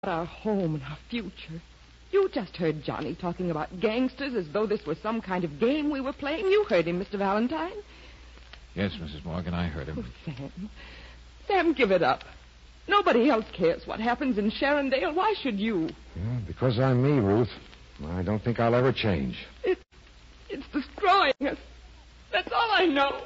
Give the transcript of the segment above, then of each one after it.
our home and our future. You just heard Johnny talking about gangsters as though this was some kind of game we were playing. You heard him, Mr. Valentine. Yes, Mrs. Morgan, I heard him. Oh, Sam. Sam, give it up. Nobody else cares what happens in Sharondale. Why should you? Yeah, because I'm me, Ruth. I don't think I'll ever change. It's destroying us. That's all I know.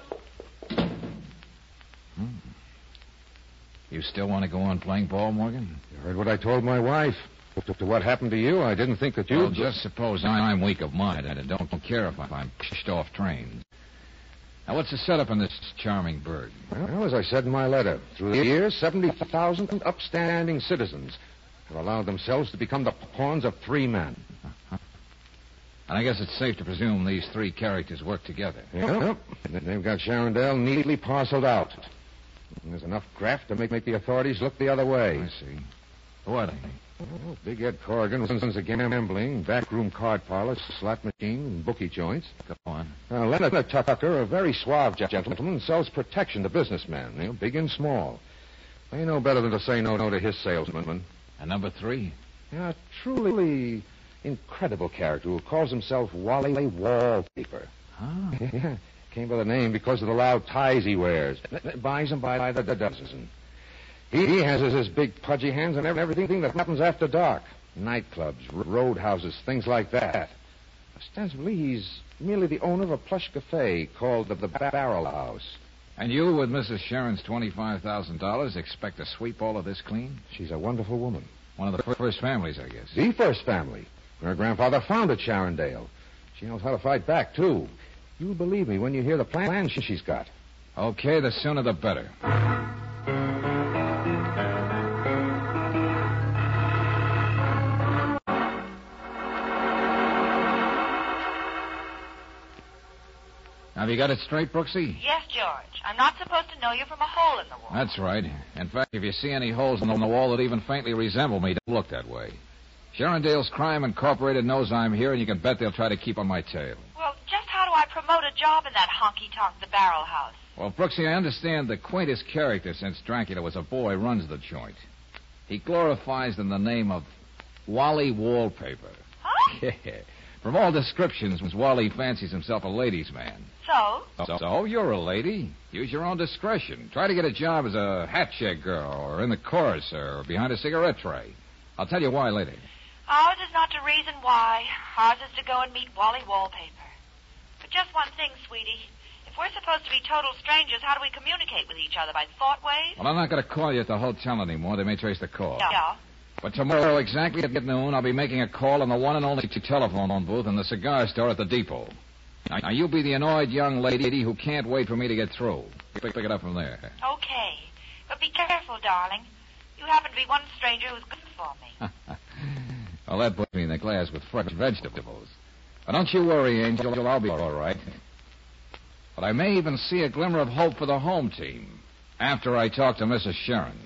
You still want to go on playing ball, Morgan? You heard what I told my wife. To what happened to you, I didn't think that you... Well, just suppose I'm weak of mind and I don't care if I'm pushed off trains. Now, what's the setup on this charming bird? Well, as I said in my letter, through the years, 70,000 upstanding citizens have allowed themselves to become the pawns of 3 men. Uh-huh. And I guess it's safe to presume these 3 characters work together. Yep. They've got Sharondale neatly parceled out. And there's enough graft to make the authorities look the other way. I see. Who are they? Well, Big Ed Corrigan runs a gambling, backroom card parlor, slot machine, and bookie joints. Go on. Leonard Tucker, a very suave gentleman, sells protection to businessmen, big and small. They know better than to say no to his salesman. And number 3? Yeah, a truly incredible character who calls himself Wally Wallpaper. Ah. Yeah, came by the name because of the loud ties he wears. Buys them by the dozen. He has his big pudgy hands on everything that happens after dark. Nightclubs, roadhouses, things like that. Ostensibly, he's merely the owner of a plush cafe called the Barrel House. And you, with Mrs. Sharon's $25,000, expect to sweep all of this clean? She's a wonderful woman. One of the first families, I guess. The first family. Her grandfather founded Sharondale. She knows how to fight back, too. You'll believe me when you hear the plan she's got. Okay, the sooner the better. Have you got it straight, Brooksy? Yes, George. I'm not supposed to know you from a hole in the wall. That's right. In fact, if you see any holes in the wall that even faintly resemble me, don't look that way. Sharondale's Crime Incorporated knows I'm here, and you can bet they'll try to keep on my tail. Well, just how do I promote a job in that honky-tonk, the Barrel House? Well, Brooksy, I understand the quaintest character since Dracula was a boy runs the joint. He glorifies in the name of Wally Wallpaper. Huh? Yeah. From all descriptions, Wally fancies himself a ladies' man. So, you're a lady. Use your own discretion. Try to get a job as a hat check girl, or in the chorus, or behind a cigarette tray. I'll tell you why later. Ours is not to reason why. Ours is to go and meet Wally Wallpaper. But just one thing, sweetie. If we're supposed to be total strangers, how do we communicate with each other? By thought waves? Well, I'm not going to call you at the hotel anymore. They may trace the call. Yeah. But tomorrow, exactly at noon, I'll be making a call on the one and only telephone booth in the cigar store at the depot. Now, you be the annoyed young lady who can't wait for me to get through. Pick it up from there. Okay. But be careful, darling. You happen to be one stranger who's good for me. Well, that puts me in the glass with fresh vegetables. But don't you worry, Angel. I'll be all right. But I may even see a glimmer of hope for the home team after I talk to Mrs. Sharon.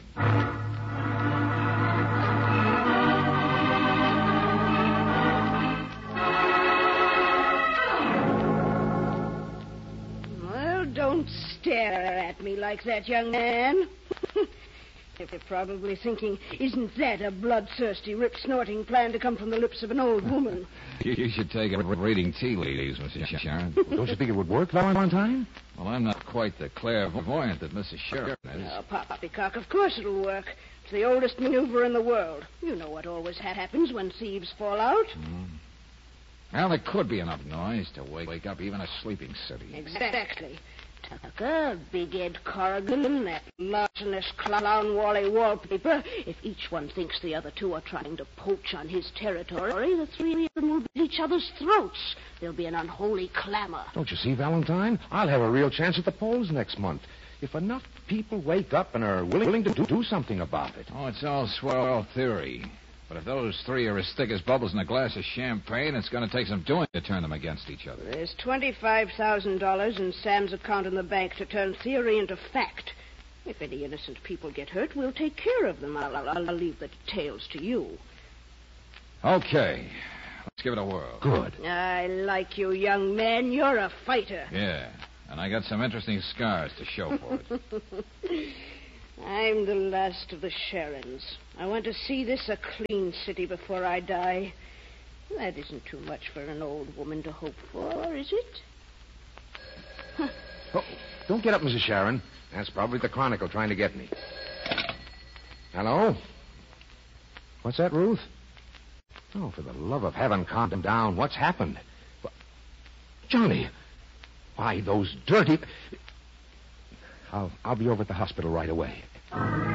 Well, don't stare at me like that, young man. You're probably thinking, isn't that a bloodthirsty, rip-snorting plan to come from the lips of an old woman? You should take it reading tea leaves, Mrs. Sharon. Don't you think it would work, Valentine? Well, I'm not quite the clairvoyant that Mrs. Sharon is. Oh, poppycock, of course it'll work. It's the oldest maneuver in the world. You know what always happens when thieves fall out. Well, there could be enough noise to wake up even a sleeping city. Exactly. Tucker, Big Ed Corrigan, that larcenous clown Wally Wallpaper. If each one thinks the other two are trying to poach on his territory, the 3 of them will beat each other's throats. There'll be an unholy clamor. Don't you see, Valentine? I'll have a real chance at the polls next month. If enough people wake up and are willing to do something about it. Oh, it's all swell theory. But if those 3 are as thick as bubbles in a glass of champagne, it's going to take some doing to turn them against each other. There's $25,000 in Sam's account in the bank to turn theory into fact. If any innocent people get hurt, we'll take care of them. I'll leave the details to you. Okay. Let's give it a whirl. Good. I like you, young man. You're a fighter. Yeah. And I got some interesting scars to show for it. I'm the last of the Sharons. I want to see this a clean city before I die. That isn't too much for an old woman to hope for, is it? Oh, don't get up, Mrs. Sharon. That's probably the Chronicle trying to get me. Hello? What's that, Ruth? Oh, for the love of heaven, calm down. What's happened? Johnny! Why, those dirty... I'll be over at the hospital right away.